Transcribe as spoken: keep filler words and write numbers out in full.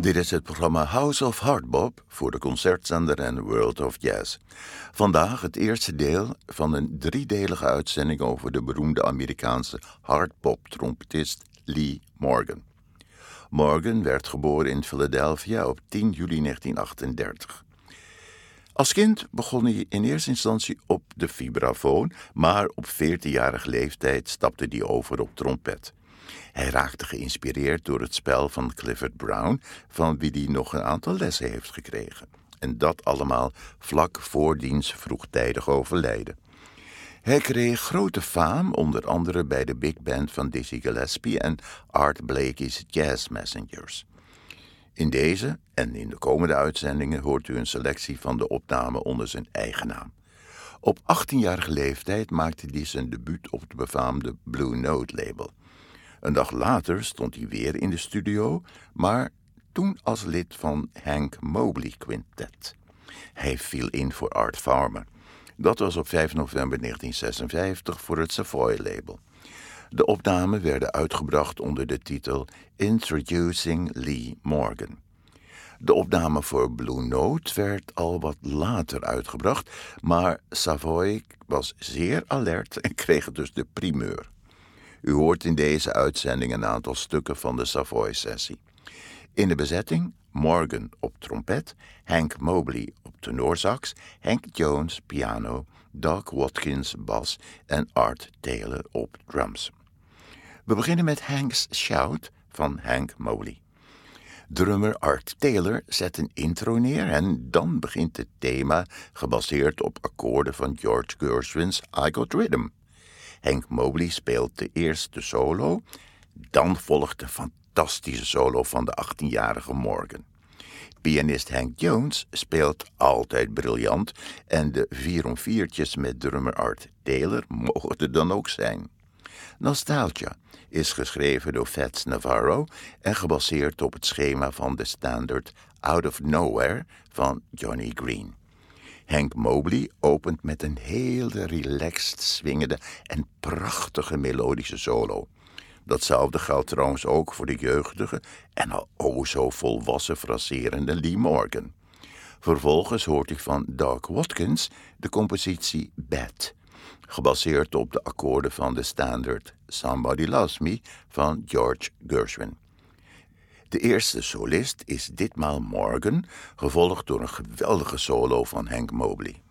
Dit is het programma House of Hardbop voor de concertzender en World of Jazz. Vandaag het eerste deel van een driedelige uitzending over de beroemde Amerikaanse hardbop-trompetist Lee Morgan. Morgan werd geboren in Philadelphia op tien juli negentien achtendertig. Als kind begon hij in eerste instantie op de vibrafoon, maar op veertienjarige leeftijd stapte hij over op trompet. Hij raakte geïnspireerd door het spel van Clifford Brown, van wie hij nog een aantal lessen heeft gekregen. En dat allemaal vlak voor diens vroegtijdig overlijden. Hij kreeg grote faam, onder andere bij de big band van Dizzy Gillespie en Art Blakey's Jazz Messengers. In deze en in de komende uitzendingen hoort u een selectie van de opname onder zijn eigen naam. Op achttienjarige leeftijd maakte hij zijn debuut op het befaamde Blue Note label. Een dag later stond hij weer in de studio, maar toen als lid van Hank Mobley Quintet. Hij viel in voor Art Farmer. Dat was op vijf november negentien zesenvijftig voor het Savoy label. De opnamen werden uitgebracht onder de titel Introducing Lee Morgan. De opname voor Blue Note werd al wat later uitgebracht, maar Savoy was zeer alert en kreeg dus de primeur. U hoort in deze uitzending een aantal stukken van de Savoy-sessie. In de bezetting Morgan op trompet, Hank Mobley op tenorsax, Hank Jones piano, Doug Watkins bas en Art Taylor op drums. We beginnen met Hank's Shout van Hank Mobley. Drummer Art Taylor zet een intro neer en dan begint het thema gebaseerd op akkoorden van George Gershwin's I Got Rhythm. Hank Mobley speelt de eerste solo, dan volgt de fantastische solo van de achttienjarige Morgan. Pianist Hank Jones speelt altijd briljant en de vier om viertjes met drummer Art Taylor mogen er dan ook zijn. Nostalgia is geschreven door Fats Navarro en gebaseerd op het schema van de standaard Out of Nowhere van Johnny Green. Hank Mobley opent met een hele relaxed swingende en prachtige melodische solo. Datzelfde geldt trouwens ook voor de jeugdige en al o zo volwassen fraserende Lee Morgan. Vervolgens hoort u van Doug Watkins de compositie Bad, gebaseerd op de akkoorden van de standaard Somebody Loves Me van George Gershwin. De eerste solist is ditmaal Morgan, gevolgd door een geweldige solo van Hank Mobley.